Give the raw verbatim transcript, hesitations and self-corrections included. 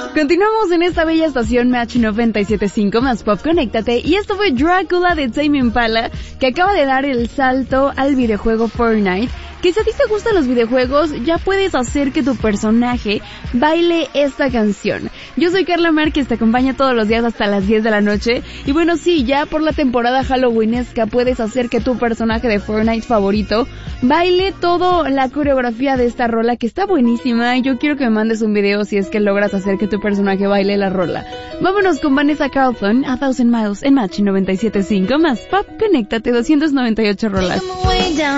Continuamos en esta bella estación Match noventa y siete punto cinco más Pop, conéctate. Y esto fue Drácula de Tame Impala, que acaba de dar el salto al videojuego Fortnite. Que si a ti te gustan los videojuegos, ya puedes hacer que tu personaje baile esta canción. Yo soy Carla Márquez, te acompaña todos los días hasta las diez de la noche. Y bueno, sí, ya por la temporada halloweenesca puedes hacer que tu personaje de Fortnite favorito baile toda la coreografía de esta rola, que está buenísima. Y yo quiero que me mandes un video si es que logras hacer que tu personaje baile la rola. Vámonos con Vanessa Carlton, A Thousand Miles en Match noventa y siete punto cinco más Pop, conéctate, doscientas noventa y ocho rolas.